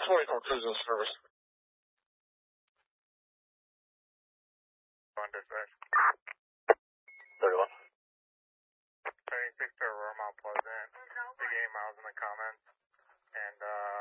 24 prison service. On dispatch. 31. Heading 6 to Aurora Mount Pleasant. Big 8 miles in the comments. And